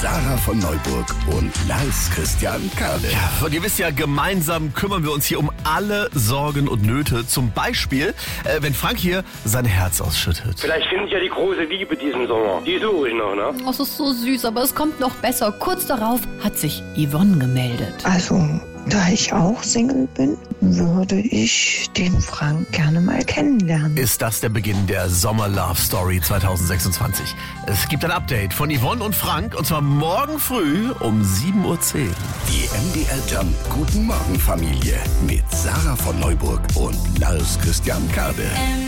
Sarah von Neuburg und Lars Christian Kade. Ja, und ihr wisst ja, gemeinsam kümmern wir uns hier um alle Sorgen und Nöte. Zum Beispiel, wenn Frank hier sein Herz ausschüttet. Vielleicht finde ich ja die große Liebe diesen Sommer. Die suche ich noch, ne? Das ist so süß, aber es kommt noch besser. Kurz darauf hat sich Yvonne gemeldet. Also, da ich auch Single bin, würde ich den Frank gerne mal kennenlernen. Ist das der Beginn der Sommer-Love-Story 2026? Es gibt ein Update von Yvonne und Frank, und zwar morgen früh um 7:10 Uhr. Die MDR Jump Guten Morgen Familie mit Sarah von Neuburg und Lars Christian Kade.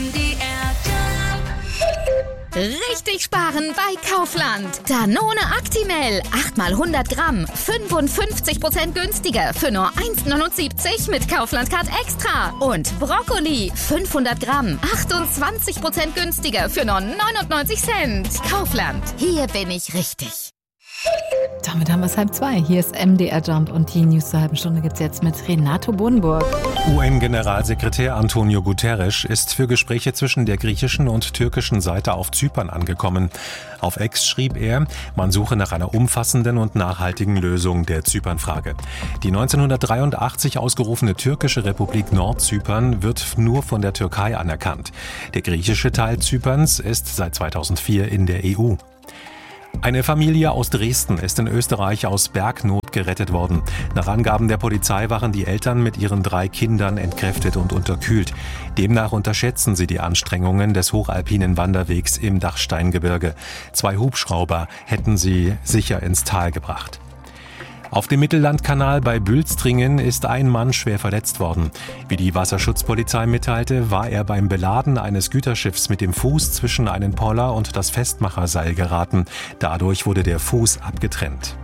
Richtig sparen bei Kaufland. Danone Actimel, 8 mal 100 Gramm, 55% günstiger für nur 1,79 mit Kaufland Card Extra. Und Brokkoli, 500 Gramm, 28% günstiger für nur 99 Cent. Kaufland, hier bin ich richtig. Damit haben wir es 1:30. Hier ist MDR Jump und die News zur halben Stunde gibt's jetzt mit Renato Bohnenburg. UN-Generalsekretär Antonio Guterres ist für Gespräche zwischen der griechischen und türkischen Seite auf Zypern angekommen. Auf X schrieb er, man suche nach einer umfassenden und nachhaltigen Lösung der Zypernfrage. Die 1983 ausgerufene türkische Republik Nordzypern wird nur von der Türkei anerkannt. Der griechische Teil Zyperns ist seit 2004 in der EU. Eine Familie aus Dresden ist in Österreich aus Bergnot gerettet worden. Nach Angaben der Polizei waren die Eltern mit ihren 3 Kindern entkräftet und unterkühlt. Demnach unterschätzen sie die Anstrengungen des hochalpinen Wanderwegs im Dachsteingebirge. 2 Hubschrauber hätten sie sicher ins Tal gebracht. Auf dem Mittellandkanal bei Bülstringen ist ein Mann schwer verletzt worden. Wie die Wasserschutzpolizei mitteilte, war er beim Beladen eines Güterschiffs mit dem Fuß zwischen einen Poller und das Festmacherseil geraten. Dadurch wurde der Fuß abgetrennt.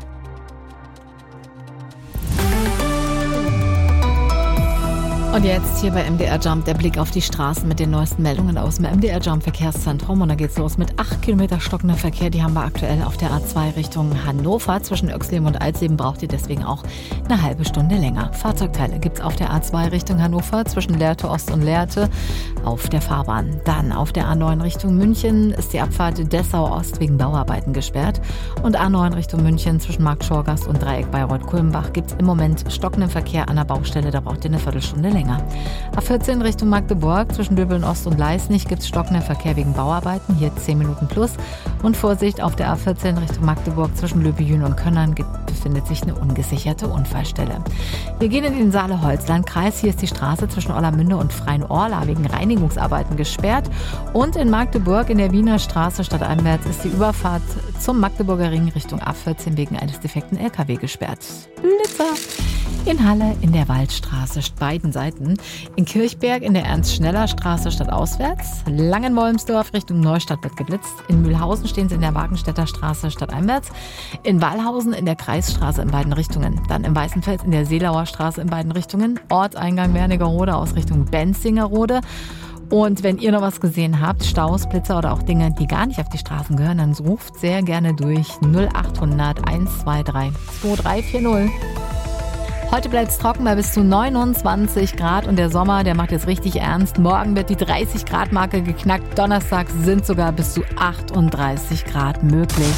Und jetzt hier bei MDR Jump der Blick auf die Straßen mit den neuesten Meldungen aus dem MDR Jump Verkehrszentrum. Und da geht's los mit 8 Kilometer stockender Verkehr. Die haben wir aktuell auf der A2 Richtung Hannover. Zwischen Oexleben und Alsleben braucht ihr deswegen auch eine halbe Stunde länger. Fahrzeugteile gibt's auf der A2 Richtung Hannover zwischen Lehrte Ost und Lehrte auf der Fahrbahn. Dann auf der A9 Richtung München ist die Abfahrt Dessau Ost wegen Bauarbeiten gesperrt. Und A9 Richtung München zwischen Marktschorgast und Dreieck Bayreuth-Kulmbach gibt's im Moment stockenden Verkehr an der Baustelle. Da braucht ihr eine Viertelstunde länger. A14 Richtung Magdeburg zwischen Döbeln Ost und Leisnig gibt es stockenden Verkehr wegen Bauarbeiten, hier 10 Minuten plus. Und Vorsicht, auf der A14 Richtung Magdeburg zwischen Löbejün und Könnern befindet sich eine ungesicherte Unfallstelle. Wir gehen in den Saale-Holzland-Kreis. Hier ist die Straße zwischen Orlamünde und Freien-Orla wegen Reinigungsarbeiten gesperrt. Und in Magdeburg in der Wiener Straße stadteinwärts ist die Überfahrt zum Magdeburger Ring Richtung A14 wegen eines defekten LKW gesperrt. Blitzer! In Halle in der Waldstraße beiden Seiten, in Kirchberg in der Ernst-Schneller-Straße stadtauswärts, Langenwolmsdorf Richtung Neustadt wird geblitzt, in Mühlhausen stehen sie in der Wagenstädter Straße stadteinwärts, in Wallhausen in der Kreisstraße in beiden Richtungen, dann im Weißenfels in der Seelauer Straße in beiden Richtungen, Ortseingang Wernigerode aus Richtung Benzingerode. Und wenn ihr noch was gesehen habt, Staus, Blitzer oder auch Dinge, die gar nicht auf die Straßen gehören, dann ruft sehr gerne durch 0800 123 2340. Heute bleibt es trocken bei bis zu 29 Grad und der Sommer, der macht jetzt richtig ernst. Morgen wird die 30 Grad Marke geknackt. Donnerstag sind sogar bis zu 38 Grad möglich.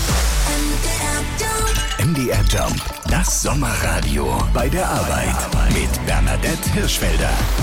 MDR Jump, das Sommerradio bei der Arbeit mit Bernadette Hirschfelder.